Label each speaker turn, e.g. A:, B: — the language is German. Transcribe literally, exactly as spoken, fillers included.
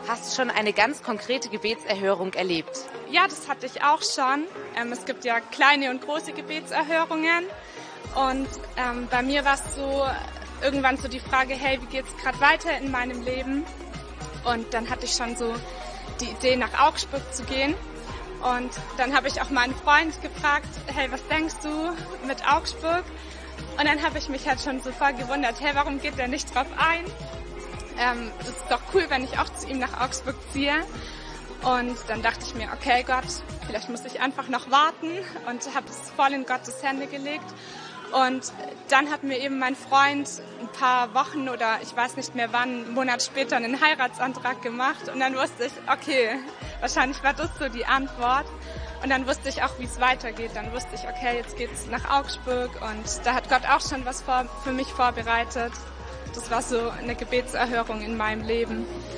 A: Hast du schon eine ganz konkrete Gebetserhörung erlebt?
B: Ja, das hatte ich auch schon. Ähm, es gibt ja kleine und große Gebetserhörungen. Und ähm, bei mir war es so, irgendwann so die Frage, hey, wie geht's gerade weiter in meinem Leben? Und dann hatte ich schon so die Idee, nach Augsburg zu gehen. Und dann habe ich auch meinen Freund gefragt, hey, was denkst du mit Augsburg? Und dann habe ich mich halt schon so voll gewundert, hey, warum geht der nicht drauf ein? Ähm, es ist doch cool, wenn ich auch zu ihm nach Augsburg ziehe. Und dann dachte ich mir, okay Gott, vielleicht muss ich einfach noch warten und habe es voll in Gottes Hände gelegt. Und dann hat mir eben mein Freund ein paar Wochen oder ich weiß nicht mehr wann, einen Monat später einen Heiratsantrag gemacht. Und dann wusste ich, okay, wahrscheinlich war das so die Antwort. Und dann wusste ich auch, wie es weitergeht. Dann wusste ich, okay, jetzt geht's nach Augsburg und da hat Gott auch schon was vor, für mich vorbereitet. Das war so eine Gebetserhörung in meinem Leben.